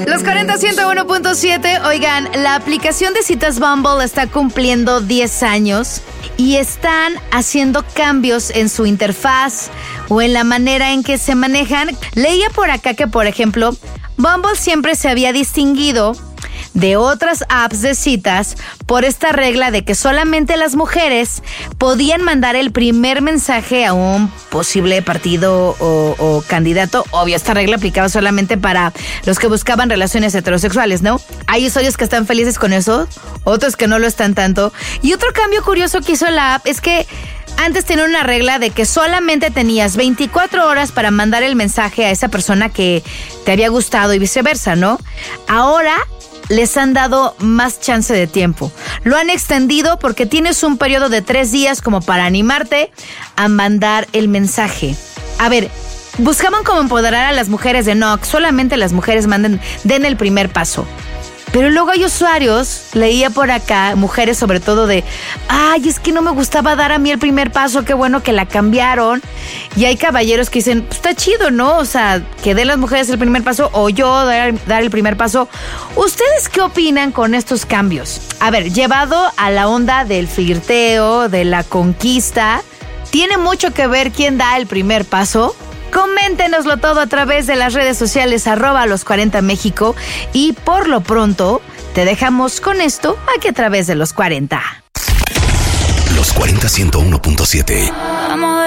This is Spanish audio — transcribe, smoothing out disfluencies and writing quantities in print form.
Los 40 101.7, oigan, la aplicación de citas Bumble está cumpliendo 10 años y están haciendo cambios en su interfaz o en la manera en que se manejan. Leía por acá que, por ejemplo, Bumble siempre se había distinguido de otras apps de citas por esta regla de que solamente las mujeres podían mandar el primer mensaje a un posible partido o candidato. Obvio, esta regla aplicaba solamente para los que buscaban relaciones heterosexuales, ¿no? Hay usuarios que están felices con eso, otros que no lo están tanto. Y otro cambio curioso que hizo la app es que antes tenía una regla de que solamente tenías 24 horas para mandar el mensaje a esa persona que te había gustado y viceversa, ¿no? Ahora les han dado más chance de tiempo. Lo han extendido porque tienes un periodo de 3 días como para animarte a mandar el mensaje. A ver, buscaban como empoderar a las mujeres de no, solamente las mujeres den el primer paso. Pero luego hay usuarios, leía por acá, mujeres sobre todo de, ay, es que no me gustaba dar a mí el primer paso, qué bueno que la cambiaron. Y hay caballeros que dicen, pues está chido, ¿no? O sea, que den las mujeres el primer paso o yo dar el primer paso. ¿Ustedes qué opinan con estos cambios? A ver, llevado a la onda del flirteo, de la conquista, ¿tiene mucho que ver quién da el primer paso? Coméntenoslo todo a través de las redes sociales @los40México y por lo pronto te dejamos con esto aquí a través de Los 40. Los 40 101.7.